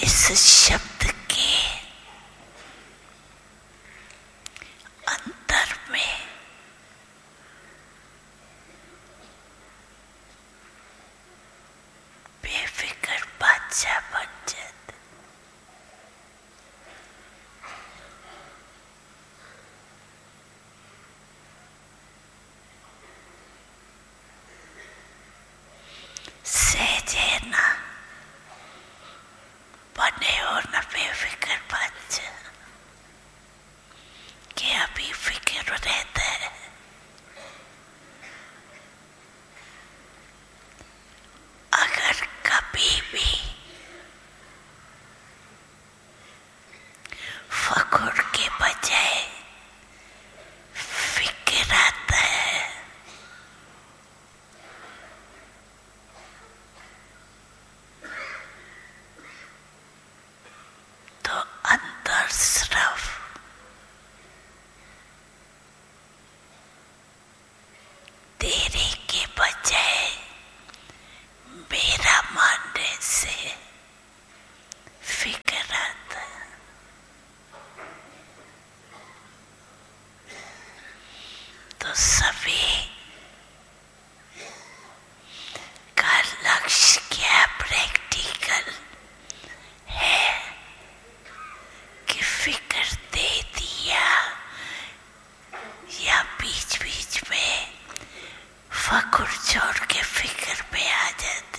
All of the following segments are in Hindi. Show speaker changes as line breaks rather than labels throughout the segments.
इस शब्द के अंतर में बेफिक्र बादशाह बन जाते। सहजे ना बने और न बेफिक्र बादशाह कि अभी फिक्र रहता है। अगर कभी भी फखुर के बजाय फिक्र आता है तो अंदर सिर्फ तेरे के बजाय मेरा मानने से फिक्र आता है। तो सभी का लक्ष्य क्या प्रैक्टिकल है कि फिक्र दे दिया या बीच बीच में फखुर छोड़ के फिक्र पे आ जाते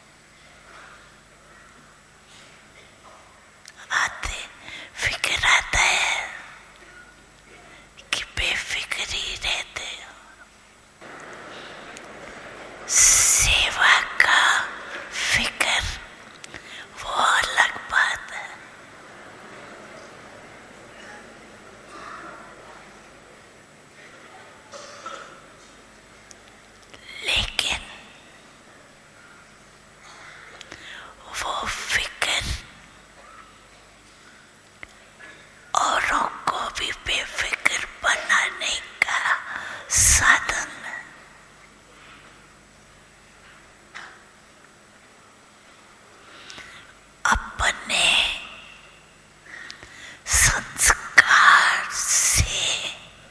फिक्र आता है कि बेफिक्र ही रहते हो। सेवा का फिक्र वो अलग बात है। लेकिन वो फिक्र औरों को भी बेफिक्र बनाने का साधन है। अपने संस्कार से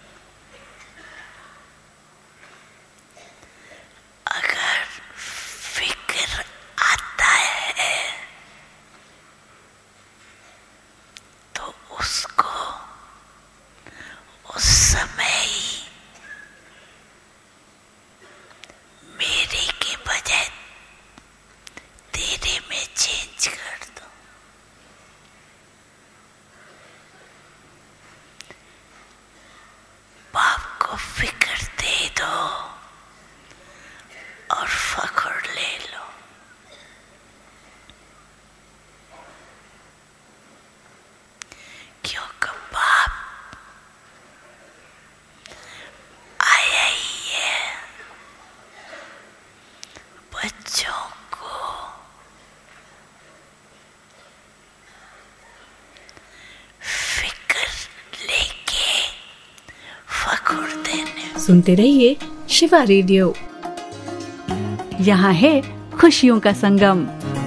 अगर फिक्र आता है तो उसको उस समय ही मेरे के बजाय तेरे में चेंज कर दो। बाप को फिक्र दे दो और फखुर ले लो। क्योंकि बाप आया ही है बच्चों को फिक्र लेके फखुर देने।
सुनते रहिए शिवा रेडियो। यहाँ है खुशियों का संगम।